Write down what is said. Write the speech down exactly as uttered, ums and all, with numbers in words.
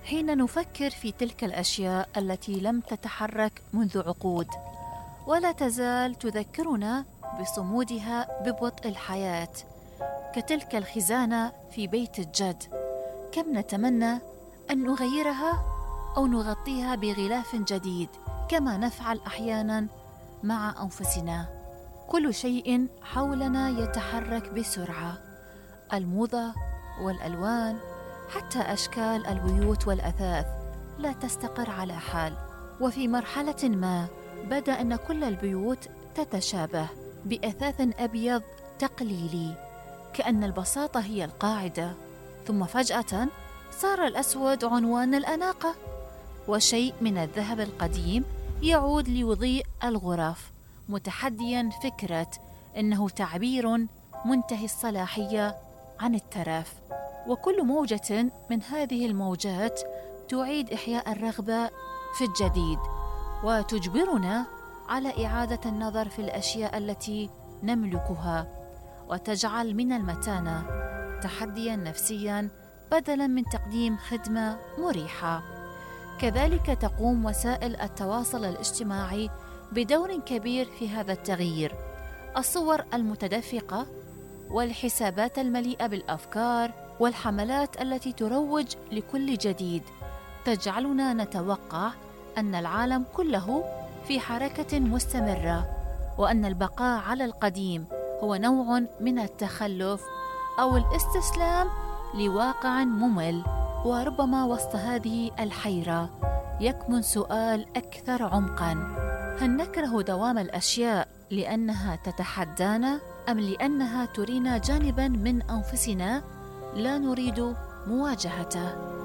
حين نفكر في تلك الأشياء التي لم تتحرك منذ عقود ولا تزال تذكرنا بصمودها ببطء الحياة، كتلك الخزانة في بيت الجد، كم نتمنى أن نغيرها أو نغطيها بغلاف جديد كما نفعل أحياناً مع أنفسنا. كل شيء حولنا يتحرك بسرعة، الموضة والألوان حتى أشكال البيوت والأثاث لا تستقر على حال. وفي مرحلة ما بدأ أن كل البيوت تتشابه بأثاث أبيض تقليدي، كأن البساطة هي القاعدة، ثم فجأة صار الأسود عنوان الأناقة، وشيء من الذهب القديم يعود ليضيء الغرف، متحدياً فكرة أنه تعبير منتهي الصلاحية عن الترف. وكل موجة من هذه الموجات تعيد إحياء الرغبة في الجديد، وتجبرنا على إعادة النظر في الأشياء التي نملكها، وتجعل من المتانة تحدياً نفسياً بدلاً من تقديم خدمة مريحة. كذلك تقوم وسائل التواصل الاجتماعي بدور كبير في هذا التغيير. الصور المتدفقة والحسابات المليئة بالأفكار والحملات التي تروج لكل جديد تجعلنا نتوقع أن العالم كله في حركة مستمرة، وأن البقاء على القديم هو نوع من التخلف أو الاستسلام لواقع ممل. وربما وسط هذه الحيرة يكمن سؤال أكثر عمقاً: هل نكره دوام الأشياء لأنها تتحدانا، أم لأنها ترينا جانباً من أنفسنا لا نريد مواجهته؟